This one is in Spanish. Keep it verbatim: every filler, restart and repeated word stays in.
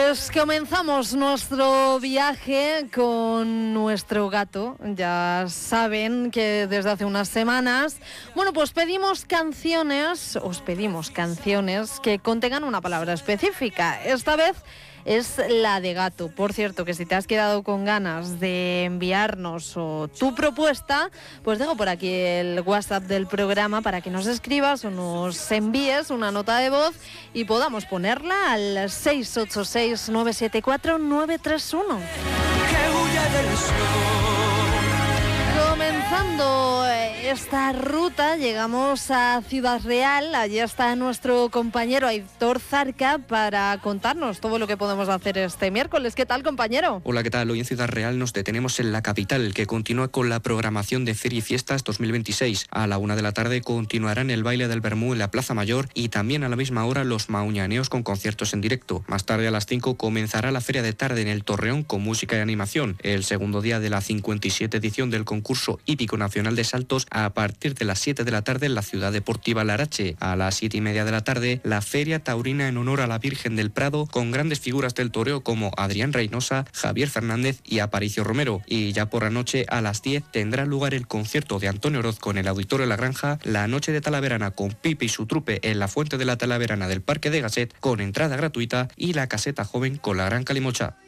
Pues comenzamos nuestro viaje con nuestro gato. Ya saben que desde hace unas semanas, bueno, pues pedimos canciones, os pedimos canciones que contengan una palabra específica. Esta vez es la de gato. Por cierto, que si te has quedado con ganas de enviarnos o tu propuesta, pues dejo por aquí el WhatsApp del programa para que nos escribas o nos envíes una nota de voz y podamos ponerla al seis ocho seis, nueve siete cuatro, nueve tres uno. Comenzando esta ruta, llegamos a Ciudad Real. Allí está nuestro compañero Aitor Zarca para contarnos todo lo que podemos hacer este miércoles. ¿Qué tal, compañero? Hola, ¿qué tal? Hoy en Ciudad Real nos detenemos en la capital, que continúa con la programación de Feria y Fiestas dos mil veintiséis. A la una de la tarde continuarán el baile del Bermú en la Plaza Mayor y también a la misma hora los mauñaneos con conciertos en directo. Más tarde, a las cinco, comenzará la Feria de Tarde en el Torreón con música y animación. El segundo día de la cincuenta y siete edición del concurso hípico nacional de saltos a partir de las siete de la tarde en la Ciudad Deportiva Larache. A las siete y media de la tarde, la Feria Taurina en honor a la Virgen del Prado con grandes figuras del toreo como Adrián Reynosa, Javier Fernández y Aparicio Romero. Y ya por la noche, a las diez, tendrá lugar el concierto de Antonio Orozco en el Auditorio La Granja, la noche de Talaverana con Pipe y su trupe en la Fuente de la Talaverana del Parque de Gasset con entrada gratuita y la caseta joven con la Gran Calimocha.